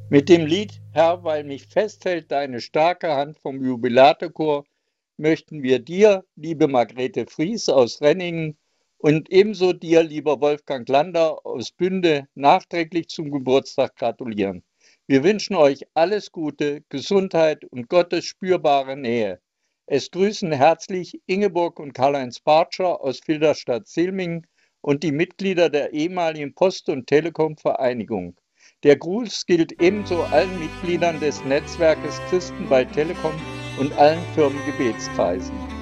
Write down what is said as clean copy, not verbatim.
Mit dem Lied „Herr, weil mich festhält deine starke Hand“ vom Jubilatorchor möchten wir dir, liebe Margrethe Fries aus Renningen, und ebenso dir, lieber Wolfgang Lander aus Bünde, nachträglich zum Geburtstag gratulieren. Wir wünschen euch alles Gute, Gesundheit und Gottes spürbare Nähe. Es grüßen herzlich Ingeborg und Karl-Heinz Bartscher aus Filderstadt-Silmingen und die Mitglieder der ehemaligen Post- und Telekom-Vereinigung. Der Gruß gilt ebenso allen Mitgliedern des Netzwerkes Christen bei Telekom und allen Firmengebetskreisen.